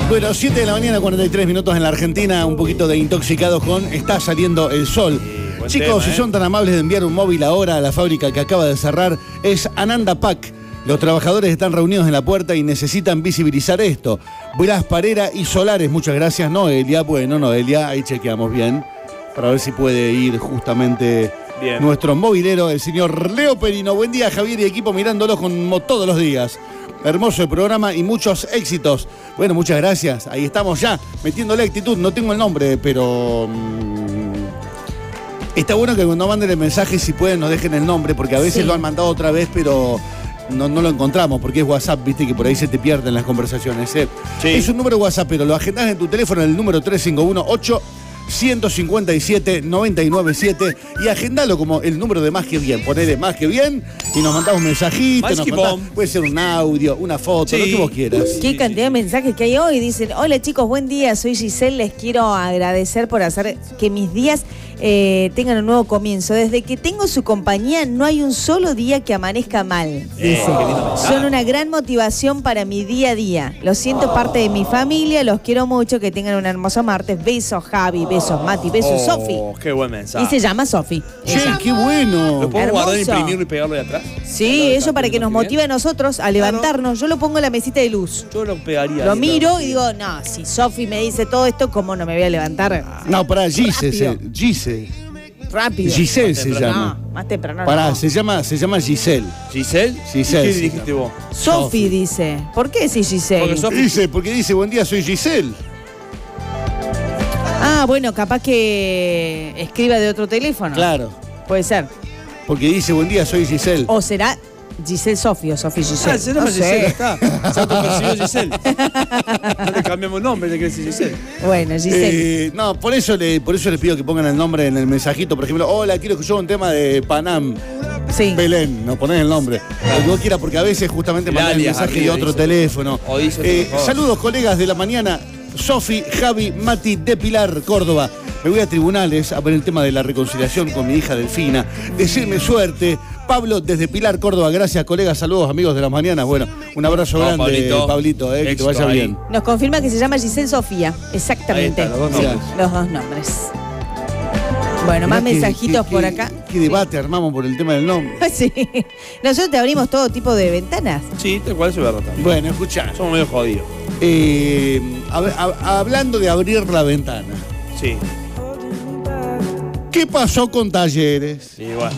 Bueno, 7 de la mañana, 43 minutos en la Argentina, un poquito de intoxicados con Está saliendo el sol. Chicos, si son tan amables de enviar un móvil ahora a la fábrica que acaba de cerrar, es Ananda Pack. Los trabajadores están reunidos en la puerta y necesitan visibilizar esto. Blas Parera y solares, muchas gracias, Noelia. Bueno, Noelia, ahí chequeamos bien, para ver si puede ir justamente bien nuestro movilero, el señor Leo Perino. Buen día, Javier y equipo, mirándolos como todos los días. Hermoso el programa y muchos éxitos. Bueno, muchas gracias. Ahí estamos ya, metiéndole actitud. No tengo el nombre, pero... está bueno que cuando manden el mensaje, si pueden, nos dejen el nombre, porque a veces lo han mandado otra vez, pero no lo encontramos, porque es WhatsApp, viste, que por ahí se te pierden las conversaciones. Es un número WhatsApp, pero lo agendás en tu teléfono, en el número 351-8-157-997, y agendalo como el número de Más que Bien. Ponele Más que Bien y nos mandamos un mensajito, puede ser un audio, una foto, lo que vos quieras. Qué cantidad de mensajes que hay hoy. Dicen: hola chicos, buen día, soy Giselle, les quiero agradecer por hacer que mis días tengan un nuevo comienzo. Desde que tengo su compañía no hay un solo día que amanezca mal, dice. Son una gran motivación para mi día a día. Los siento parte de mi familia, los quiero mucho, que tengan un hermoso martes. Besos Javi, besos Mati, besos Sofi. Qué buen mensaje. Y se llama Sofi. Che, qué bueno. ¿Lo podemos guardar, imprimirlo y pegarlo de atrás? Sí, eso para que nos motive a nosotros a levantarnos. Yo lo pongo en la mesita de luz. Yo lo pegaría. Lo miro y digo, no, si Sofi me dice todo esto, ¿cómo no me voy a levantar? No, pará, Gise. Rápido. Giselle se llama. No, más temprano. Pará, se llama Giselle. ¿Giselle? Giselle. ¿Qué dijiste vos? Sofi dice. ¿Por qué decís Giselle? Porque dice, buen día, soy Giselle. Ah, bueno, capaz que escriba de otro teléfono. Claro. Puede ser. Porque dice, buen día, soy Giselle. O será Giselle Sofi o Sofi Giselle. Se llama Giselle, está. Se autopercibió Giselle. No le cambiamos nombre, ya que decir Giselle. Bueno, Giselle. No, por eso les pido que pongan el nombre en el mensajito. Por ejemplo, hola, quiero escuchar un tema de Panam. Sí. Belén, no ponés el nombre. Lo que vos quieras, porque a veces justamente mandan el mensaje de otro teléfono. Saludos, colegas de la mañana. Sofi, Javi, Mati de Pilar, Córdoba. Me voy a tribunales a ver el tema de la reconciliación con mi hija Delfina. Decirme suerte. Pablo, desde Pilar, Córdoba. Gracias, colegas. Saludos, amigos de las mañanas. Bueno, un abrazo grande, Pablito. Que te vaya bien. Nos confirma que se llama Giselle Sofía. Exactamente. Está, los dos nombres. Bueno, mirá, más mensajitos por acá. ¿Qué debate armamos por el tema del nombre? Sí. Nosotros te abrimos todo tipo de ventanas. Sí, tal cual, eso es verdad también. Bueno, escuchá. Somos medio jodidos. Hablando de abrir la ventana. Sí. ¿Qué pasó con Talleres? Sí, bueno.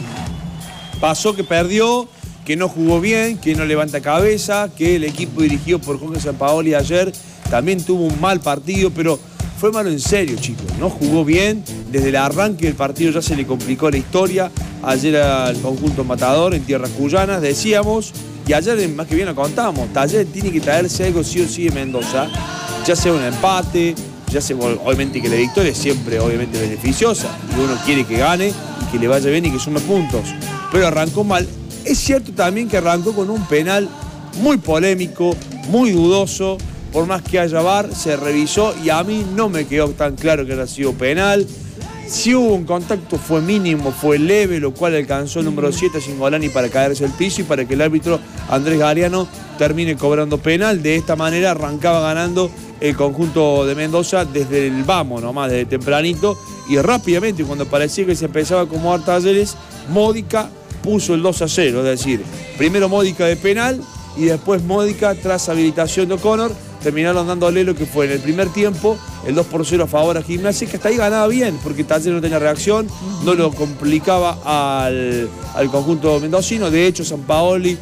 Pasó que perdió, que no jugó bien, que no levanta cabeza, que el equipo dirigido por Jorge Sampaoli ayer también tuvo un mal partido, pero fue malo en serio, chicos. No jugó bien. Desde el arranque del partido ya se le complicó la historia. Ayer al conjunto Matador en tierras cuyanas, decíamos, y ayer Más que Bien lo contábamos, Talleres tiene que traerse algo sí o sí de Mendoza, ya sea un empate, ya sea, obviamente que la victoria es siempre obviamente beneficiosa, y uno quiere que gane y que le vaya bien y que sume puntos, pero arrancó mal. Es cierto también que arrancó con un penal muy polémico, muy dudoso, por más que haya VAR, se revisó y a mí no me quedó tan claro que haya sido penal. Si hubo un contacto fue mínimo, fue leve, lo cual alcanzó el número 7 Cingolani para caerse al piso y para que el árbitro Andrés Gariano termine cobrando penal. De esta manera arrancaba ganando el conjunto de Mendoza desde el vamos nomás, desde tempranito, y rápidamente cuando parecía que se empezaba a acomodar Talleres, Módica puso el 2-0, es decir, primero Módica de penal y después Módica tras habilitación de O'Connor. Terminaron dándole lo que fue en el primer tiempo, el 2-0 a favor a Gimnasia, que hasta ahí ganaba bien, porque Talleres no tenía reacción, no lo complicaba al conjunto mendocino. De hecho, Sampaoli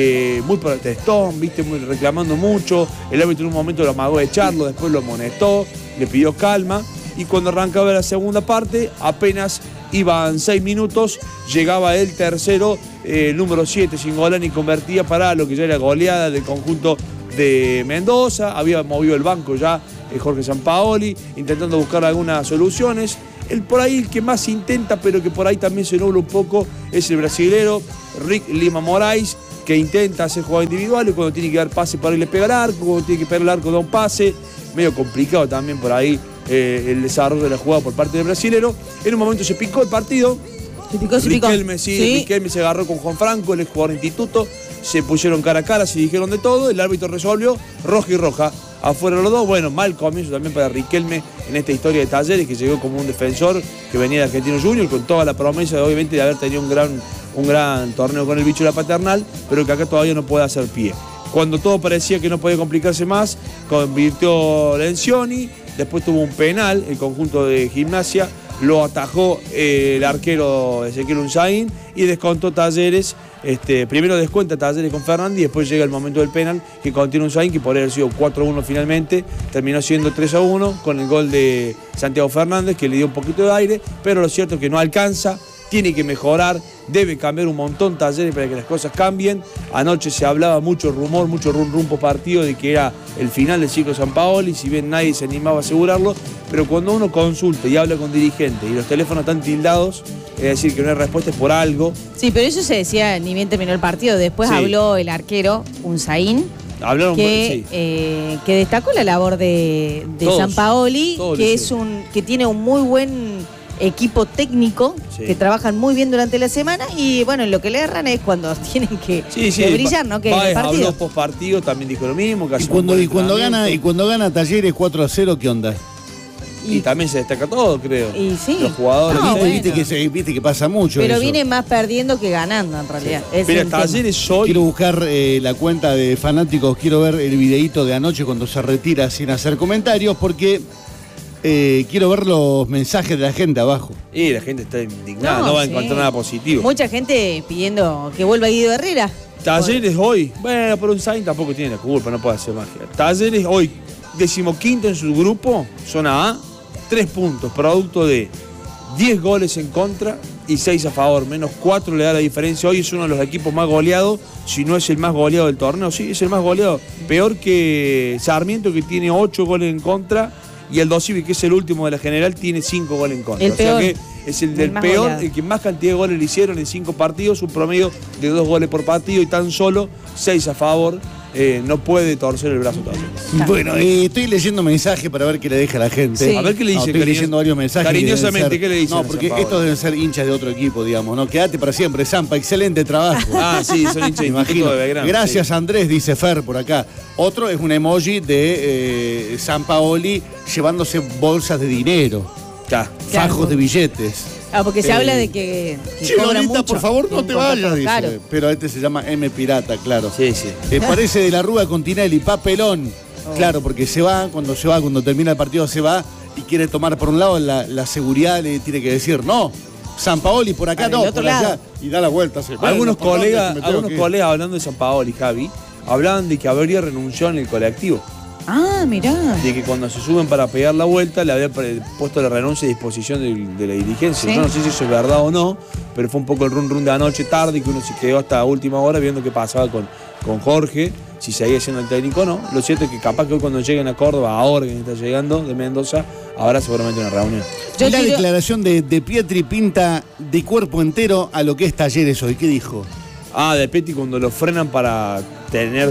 muy protestón, viste, muy reclamando mucho. El árbitro en un momento lo amagó de echarlo, después lo amonestó, le pidió calma. Y cuando arrancaba la segunda parte, apenas iban 6 minutos, llegaba el tercero, número 7, Cingolani convertía para lo que ya era goleada del conjunto de Mendoza. Había movido el banco ya Jorge Sampaoli, intentando buscar algunas soluciones. Por ahí el que más intenta, pero que por ahí también se nubla un poco, es el brasilero Rick Lima Moraes, que intenta hacer jugadas individuales, cuando tiene que dar pase para irle a pegar al arco, cuando tiene que pegar el arco da un pase. Medio complicado también por ahí el desarrollo de la jugada por parte del brasilero. En un momento se picó el partido. Riquelme se agarró con Juan Franco, el jugador de instituto. Se pusieron cara a cara, se dijeron de todo. El árbitro resolvió roja y roja. afuera los dos. Bueno, mal comienzo también para Riquelme en esta historia de Talleres, que llegó como un defensor que venía de Argentino Junior, con toda la promesa, obviamente, de haber tenido un gran torneo con el bicho de la paternal, pero que acá todavía no puede hacer pie. Cuando todo parecía que no podía complicarse más, convirtió Lencioni, después tuvo un penal, el conjunto de Gimnasia, lo atajó el arquero Ezequiel Unzaín y descontó Talleres. Primero descuenta Talleres con Fernández y después llega el momento del penal que contiene Unzaín, que podría haber sido 4-1 finalmente, terminó siendo 3-1 con el gol de Santiago Fernández, que le dio un poquito de aire, pero lo cierto es que no alcanza. Tiene que mejorar, debe cambiar un montón Talleres para que las cosas cambien. Anoche se hablaba mucho rumor, mucho rumbo partido de que era el final del ciclo Sampaoli, si bien nadie se animaba a asegurarlo, pero cuando uno consulta y habla con dirigentes y los teléfonos están tildados, es decir, que no hay respuesta, es por algo. Sí, pero eso se decía ni bien terminó el partido. Después habló el arquero Unzaín, que destacó la labor de Sampaoli, que tiene un muy buen equipo técnico, que trabajan muy bien durante la semana, y bueno, lo que le erran es cuando tienen que brillar, ¿no? Que Páez el partido. Habló post partido, también dijo lo mismo. Y cuando gana Talleres 4-0, ¿qué onda? Y también se destaca todo, creo. Y sí. Los jugadores. No, viste que pasa mucho. Pero eso. viene más perdiendo que ganando, en realidad. Sí. Pero Talleres hoy. Quiero buscar la cuenta de fanáticos, quiero ver el videíto de anoche cuando se retira sin hacer comentarios, porque quiero ver los mensajes de la gente abajo. Y la gente está indignada, no va a encontrar nada positivo. Mucha gente pidiendo que vuelva Guido Herrera. Talleres hoy, bueno, pero Unzaín tampoco tiene la culpa, no puede hacer magia. Talleres hoy, 15º en su grupo, zona A, 3 puntos, producto de 10 goles en contra y 6 a favor, menos 4 le da la diferencia. Hoy es uno de los equipos más goleados, si no es el más goleado del torneo, sí, es el más goleado. Peor que Sarmiento, que tiene 8 goles en contra, y el Dosivi, que es el último de la general, tiene 5 goles en contra. El peor. O sea que es el del peor, goleado. El que más cantidad de goles le hicieron en 5 partidos, un promedio de 2 goles por partido y tan solo 6 a favor. No puede torcer el brazo todavía. Bueno, estoy leyendo mensajes para ver qué le deja la gente. Sí. A ver qué le dice. Estoy leyendo varios mensajes. Cariñosamente, ¿qué le dicen? No, porque estos deben ser hinchas de otro equipo, digamos, ¿no? Quédate para siempre, Zampa, excelente trabajo. Sí, son hinchas de Imagino. de Belgrano. Gracias, Andrés, dice Fer por acá. Otro es un emoji de Sampaoli llevándose bolsas de dinero. Fajos de billetes. Porque se habla de que cobran mucho. Por favor, no te vayas, dice. Claro. Pero este se llama M Pirata, claro. Sí. Parece de la Rúa con Tinelli, papelón. Claro, porque cuando termina el partido se va y quiere tomar por un lado, la seguridad le tiene que decir, no, Sampaoli por acá, no, por allá. Y da la vuelta. Algunos colegas hablando de Sampaoli, Javi, hablaban de que habría renunciado en el colectivo. Ah, mirá. De que cuando se suben para pegar la vuelta le había puesto la renuncia a disposición de la dirigencia. ¿Sí? Yo no sé si eso es verdad o no, pero fue un poco el run de anoche tarde, que uno se quedó hasta última hora viendo qué pasaba con Jorge, si seguía siendo el técnico o no. Lo cierto es que capaz que hoy cuando lleguen a Córdoba, ahora que está llegando de Mendoza, habrá seguramente una reunión. La declaración de Pietri pinta de cuerpo entero a lo que es Talleres hoy. ¿Qué dijo? De Pietri cuando lo frenan para tener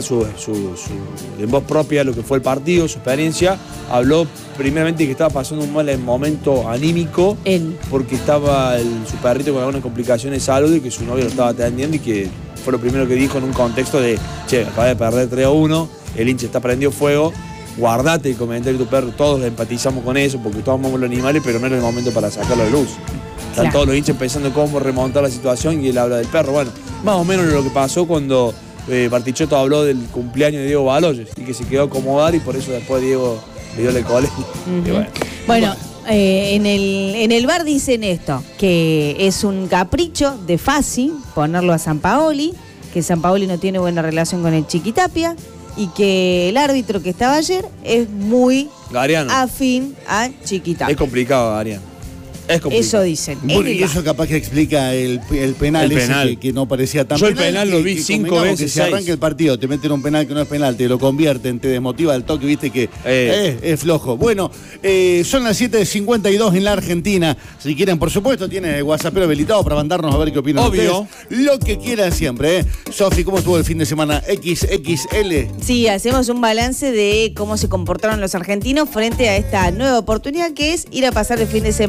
en voz propia lo que fue el partido, su experiencia, habló primeramente que estaba pasando un mal momento anímico, porque estaba su perrito con algunas complicaciones de salud y que su novio lo estaba atendiendo, y que fue lo primero que dijo en un contexto de, acaba de perder 3-1, el hincha está prendido fuego, guardate el comentario de tu perro, todos empatizamos con eso porque todos amamos los animales, pero no era el momento para sacarlo de luz. Están todos los hinchas pensando cómo remontar la situación y él habla del perro. Bueno, más o menos lo que pasó cuando Bartichotto habló del cumpleaños de Diego Baloyes y que se quedó a acomodar, y por eso después Diego le dio el cole. Bueno, en el bar dicen esto, que es un capricho de Fassi ponerlo a Sampaoli, que Sampaoli no tiene buena relación con el Chiquitapia y que el árbitro que estaba ayer es muy afín a Chiquitapia. Es complicado, Gariano. Eso dicen. Bueno, y eso capaz que explica el penal ese que no parecía tan penal. Yo el penal lo vi 5 veces. Que se arranca el partido, te meten un penal que no es penal, te lo convierten, te desmotiva el toque, viste que es flojo. Bueno, son las 7:52 en la Argentina. Si quieren, por supuesto, tienen el WhatsApp habilitado para mandarnos a ver qué opinan ustedes. Lo que quieran siempre, Sofi, ¿cómo estuvo el fin de semana? XXL. Sí, hacemos un balance de cómo se comportaron los argentinos frente a esta nueva oportunidad que es ir a pasar el fin de semana a algún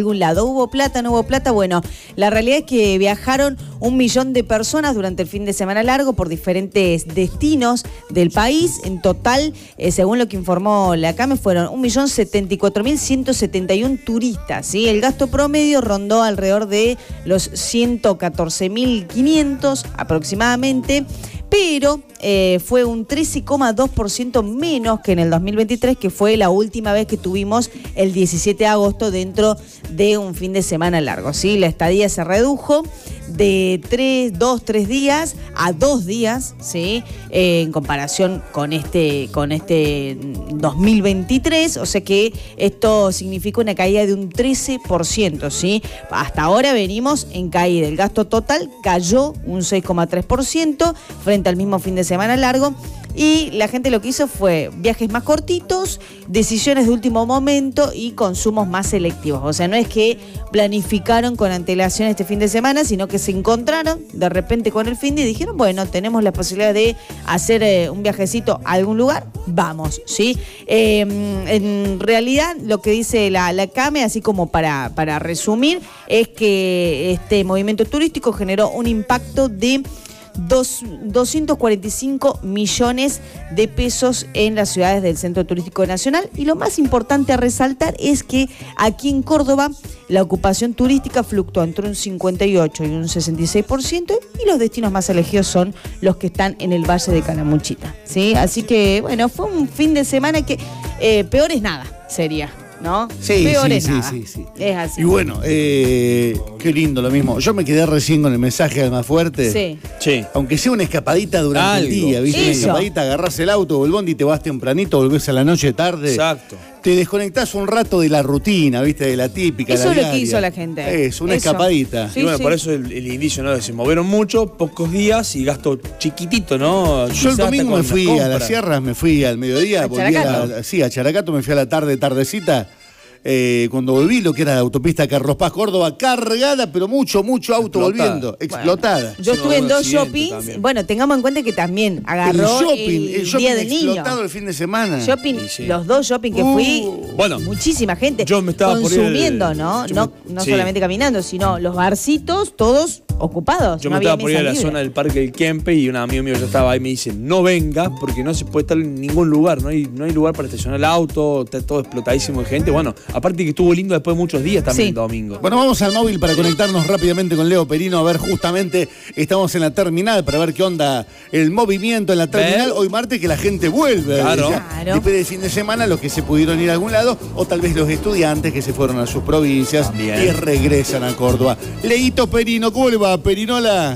algún lado. ¿Hubo plata, no hubo plata? Bueno, la realidad es que viajaron 1 millón de personas durante el fin de semana largo por diferentes destinos del país. En total, según lo que informó la CAME, fueron 1.074.171 turistas, ¿sí? El gasto promedio rondó alrededor de los 114.500 aproximadamente, pero fue un 13,2% menos que en el 2023, que fue la última vez que tuvimos el 17 de agosto dentro de un fin de semana largo, ¿sí? La estadía se redujo de 3 días a 2 días, ¿sí? En comparación con este 2023, o sea que esto significa una caída de un 13%, ¿sí? Hasta ahora venimos en caída. El gasto total cayó un 6,3% frente al mismo fin de semana largo. Y la gente lo que hizo fue viajes más cortitos, decisiones de último momento y consumos más selectivos. O sea, no es que planificaron con antelación este fin de semana, sino que se encontraron de repente con el fin de y dijeron, bueno, tenemos la posibilidad de hacer un viajecito a algún lugar, vamos, ¿sí? En realidad, lo que dice la CAME, así como para resumir, es que este movimiento turístico generó un impacto de 245 millones de pesos en las ciudades del Centro Turístico Nacional. Y lo más importante a resaltar es que aquí en Córdoba la ocupación turística fluctúa entre un 58 y un 66%, y los destinos más elegidos son los que están en el Valle de Calamuchita, ¿sí? Así que, bueno, fue un fin de semana que peor es nada, sería, ¿no? Sí, peor sí, es sí, nada. sí, sí. Es así. Y bueno, qué lindo lo mismo. Yo me quedé recién con el mensaje de Almafuerte. Sí. Sí. Aunque sea una escapadita durante el día, ¿viste? Una Eso. escapadita, agarrás el auto o el bondi, te vas tempranito, volvés a la noche tarde. Exacto. Te desconectás un rato de la rutina, ¿viste? De la típica. Eso la es lo que diaria. hizo la gente. Es una Eso. escapadita. Sí, Y bueno, sí. por eso el indicio, ¿no? Se movieron mucho, pocos días y gasto chiquitito, ¿no? Yo Quizás el hasta domingo con me fui las a las compras. sierras, me fui al mediodía, ¿A volví Characato? sí, a Characato, me fui a la tardecita. Cuando volví, lo que era la autopista Carlos Paz Córdoba, cargada, pero mucho auto Explotada. volviendo, explotada. Yo Sí, estuve en un 2 accidente shoppings. también. Bueno, tengamos en cuenta que también agarró el shopping Día del Niño. explotado el fin de semana. Shopping, Sí, sí. los 2 shopping que fui, Bueno, muchísima gente yo me estaba por ir consumiendo, ¿no? No sí. solamente caminando, sino los barcitos todos ocupados. Yo no me había estaba por ir a la mesas zona libres. del Parque del Kempe y un amigo mío ya estaba ahí y me dice, no vengas porque no se puede estar en ningún lugar, no hay lugar para estacionar el auto, está todo explotadísimo de gente. Bueno, aparte que estuvo lindo después de muchos días también Sí. el domingo. Bueno, vamos al móvil para conectarnos rápidamente con Leo Perino. A ver, justamente estamos en la terminal para ver qué onda el movimiento en la terminal. ¿Ver? Hoy martes que la gente vuelve. Claro. Ya, Claro. después del fin de semana, los que se pudieron ir a algún lado, o tal vez los estudiantes que se fueron a sus provincias También. y regresan a Córdoba. Leito Perino, ¿cómo le va, Perinola?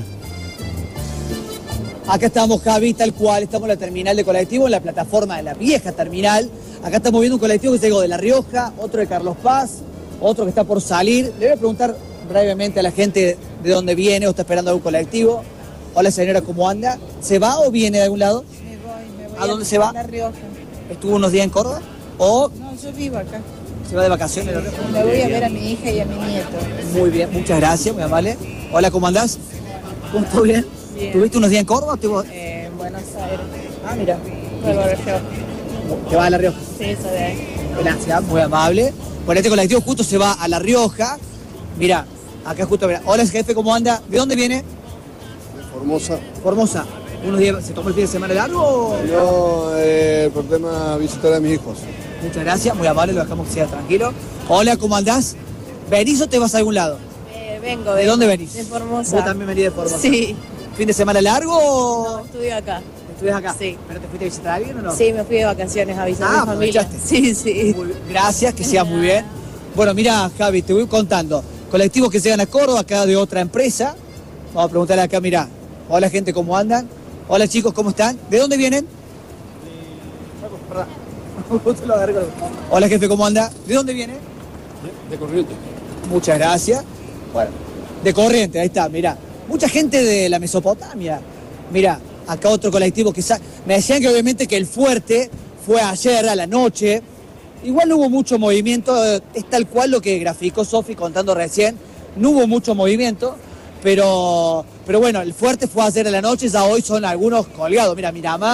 Acá estamos, Javi, tal cual, estamos en la terminal de colectivo, en la plataforma de la vieja terminal. Acá estamos viendo un colectivo que llegó de La Rioja, otro de Carlos Paz, otro que está por salir. Le voy a preguntar brevemente a la gente de dónde viene o está esperando algún colectivo. Hola señora, ¿cómo anda? ¿Se va o viene de algún lado? Me voy. ¿A dónde se va? A La Rioja. ¿Estuvo unos días en Córdoba? ¿O No, yo vivo acá. se va de vacaciones a La Rioja? Me voy a ver a mi hija y a mi nieto. Muy bien, muchas gracias, muy amable. Hola, ¿cómo andás? ¿Cómo estás? ¿Bien? Bien. ¿Tuviste unos días en Córdoba? En Buenos Aires. Ah, mira, Vuelvo a La Rioja. te vas a La Rioja. Sí, eso de ahí. Gracias, muy amable. Bueno, este colectivo justo se va a La Rioja. Mira, acá justo, mira. Hola, jefe, ¿cómo anda? ¿De dónde viene? Formosa. Formosa. ¿Unos días se tomó el fin de semana largo? o- Yo, por tema visitar a mis hijos. Muchas gracias, muy amable, lo dejamos que sea tranquilo. Hola, ¿cómo andás? ¿Venís o te vas a algún lado? Vengo ¿De dónde venís? De Formosa. Vos también venís de Formosa. Sí. ¿Fin de semana largo o Estudio acá. estudias acá? Sí. ¿Pero te fuiste a visitar a alguien o no? Sí, me fui de vacaciones a visitar Ah, a mi familia. aprovechaste. Sí, sí. Muy bien. Gracias, que sea muy bien. Bueno, mira, Javi, te voy contando. Colectivos que llegan a Córdoba, acá de otra empresa. Vamos a preguntarle acá, mira. Hola, gente, ¿cómo andan? Hola, chicos, ¿cómo están? ¿De dónde vienen? Perdón. Justo lo agarré con- Hola, jefe, ¿cómo anda? ¿De dónde viene? De Corrientes. Muchas gracias. Bueno, de Corrientes, ahí está, mira. Mucha gente de la Mesopotamia. Mira, acá otro colectivo que me decían que obviamente que el fuerte fue ayer a la noche. Igual no hubo mucho movimiento, es tal cual lo que graficó Sofi contando recién. No hubo mucho movimiento, pero bueno, el fuerte fue ayer a la noche, ya hoy son algunos colgados. Mira, Miramar.